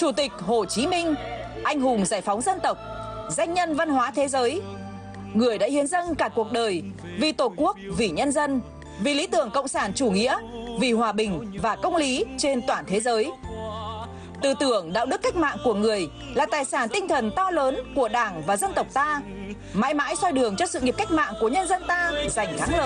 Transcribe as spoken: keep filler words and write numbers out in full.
Chủ tịch Hồ Chí Minh, anh hùng giải phóng dân tộc, danh nhân văn hóa thế giới, người đã hiến dâng cả cuộc đời vì Tổ quốc, vì nhân dân, vì lý tưởng cộng sản chủ nghĩa, vì hòa bình và công lý trên toàn thế giới. Tư tưởng đạo đức cách mạng của người là tài sản tinh thần to lớn của Đảng và dân tộc ta, mãi mãi soi đường cho sự nghiệp cách mạng của nhân dân ta giành thắng lợi.